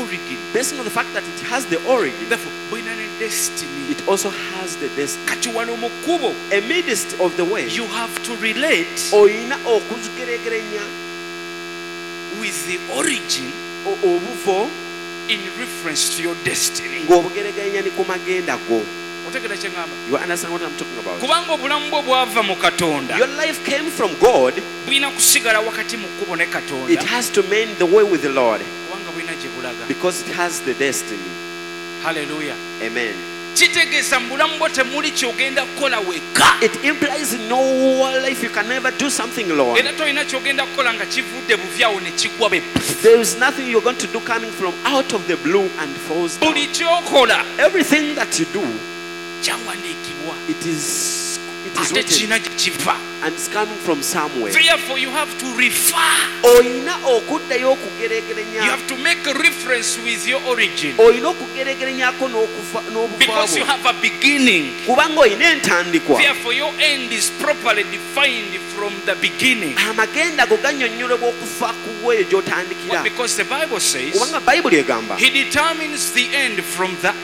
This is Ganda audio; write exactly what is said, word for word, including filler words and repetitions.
origin. Based on the fact that it has the origin, Therefore, bulina ne destiny. it also has the destiny. Kati wano mu kkubo, Amidst of the way, you have to relate oyina okugeregeranya with the origin o- obuvo in reference to your destiny. ng'obugeregeranya ne ku magenda go. Otegera kye ngamba? You understand what I'm talking about? Kubanga obulamu bwo bwava mu Katonda, Your life came from God. bulina kusigala wakati mu kkubo ne It Katonda, has to mend the way with the Lord kubanga bulina gye bulaga. because it has the destiny. Hallelujah. Amen. Kitegeeza mu bulamu bwo temuli kyogenda kukola wekka, It implies in no life you can never do something alone. era tolina kyogenda kukola nga kivudde buvyawo ne kigwa be. There is nothing you're going to do coming from out of the blue and falls down. Buli kyokola Everything that you do, kyawandiikibwa it is it is ate written kirina gye kiva. and it's coming from somewhere. Therefore you have to refer, Oyina okuddayo you okugeregeranya. have to make a reference with your origin, Oyina okugeregeranyako n'okufa because you n'obufaabo. have a beginning. Kubanga oyina entandikwa. Therefore your end is properly defined from the beginning. Amagenda go gannyonnyolebwa okufa ku bwe gy'otandikira. Because the Bible says Kubanga Bayibuli egamba he determines the end from the